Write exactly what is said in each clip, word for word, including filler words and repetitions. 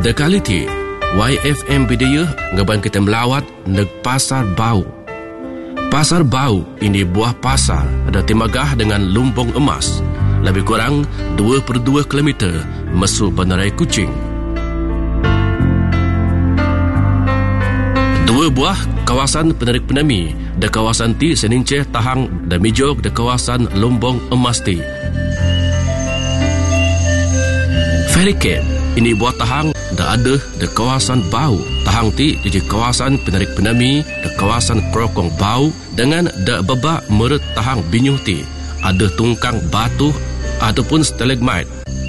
Dekali ti, Y F M Bidayuh ngaban kita melawat neg Pasar Bau. Pasar Bau ini buah pasar ada timagah dengan lumbung emas. Lebih kurang dua per dua kilometer masuk Bandaraya Kuching. Dua buah kawasan penarik penami da kawasan ti seninceh tahang da mijog da kawasan lumbung emas ti. Ferry Camp ini buah tahang da ada da kawasan Bau. Tahang ti jadi kawasan penarik penami da kawasan Krokong Bau dengan da babak meret tahang binyuh ti. Ada tungkang batu ataupun stalagmite.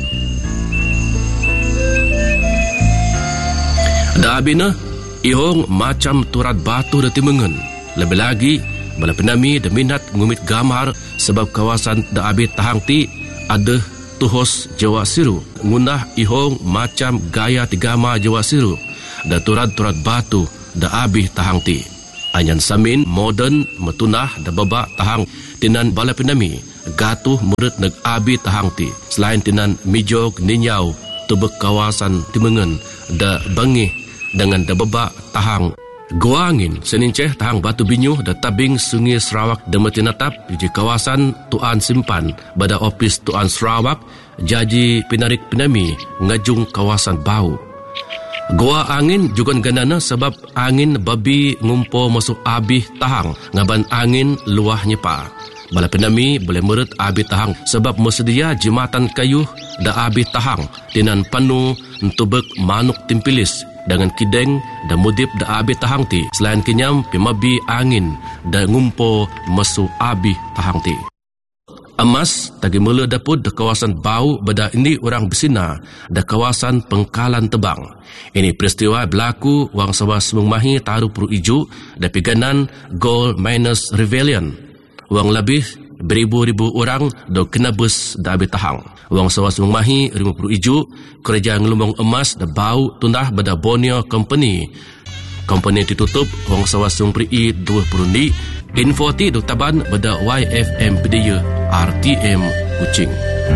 Da abina ihong macam turat batu da timengen. Lebih lagi bala penami da minat ngumit gamar sebab kawasan da abi tahang ti ada tuhos Jawa Siru. Ngunah ihong macam gaya tigama Jawa Siru da turat-turat batu da abi tahang ti. Anyan samin modern metunah da babak tahang tinan bala penami gatuh murid neg abi tahang ti. Selain tinan mijog ninyau tubek kawasan timengen da bangih dengan da babak tahang Gua Angin seninceh tahang Batu Binyuh da tabing Sungai Sarawak da metinatap di kawasan Tuan Simpan bada opis Tuan Sarawak jaji pinarik penami ngajung kawasan Bau. Gua Angin juga ganana sebab angin babi ngumpo masuk abih tahang ngaban angin luah nyepa. Bala penami boleh meret abih tahang sebab mesedia jematan kayu da abih tahang dinan panu entubek manuk timpilis dengan kideng dan mudip da abih tahang ti. Selain kenyam pimabi angin da ngumpo masuk abih tahang ti. Emas tagi mula dapur da kawasan Bau beda ini orang bersina da kawasan Pengkalan Tebang. Ini peristiwa berlaku wang sawas mengmahi taruh puru ijo da piganan Gold Miners Rebellion. Wang lebih beribu-ribu orang do kena bus da abi tahang. Wang sawas mengmahi lima puluh ijo kerja ngelumbang emas da Bau tundah beda Borneo Company. Company ditutup wang sawas mengperi dua puluh ni. Info ti do taban beda Y F M Bidayuh R T M Kuching.